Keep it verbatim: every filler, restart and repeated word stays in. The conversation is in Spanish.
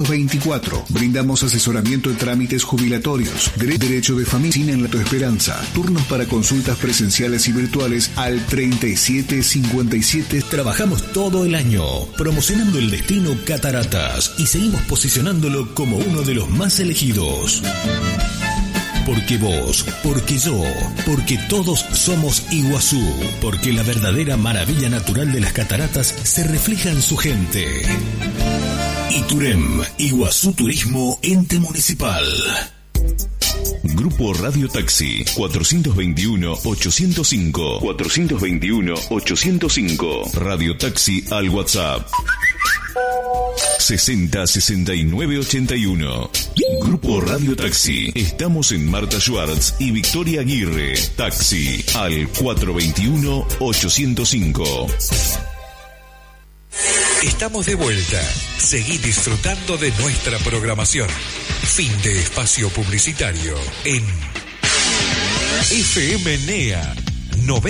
veinticuatro. Brindamos asesoramiento en trámites jubilatorios, dere- derecho de familia en la Tu Esperanza. Turnos para consultas presenciales y virtuales al treinta y siete cincuenta y siete. Trabajamos todo el año promocionando el destino Cataratas y seguimos posicionándolo como uno de los más elegidos. Porque vos, porque yo, porque todos somos Iguazú, porque la verdadera maravilla natural de las cataratas se refleja en su gente. Iturem, Iguazú Turismo, ente municipal. Grupo Radio Taxi cuatrocientos veintiuno ochocientos cinco cuatrocientos veintiuno ochocientos cinco. Radio Taxi al WhatsApp sesenta sesenta y nueve ochenta y uno. Grupo Radio Taxi. Estamos en Marta Schwartz y Victoria Aguirre. Taxi al cuatrocientos veintiuno ochocientos cinco. Estamos de vuelta. Seguí disfrutando de nuestra programación. Fin de espacio publicitario en F M N E A noventa.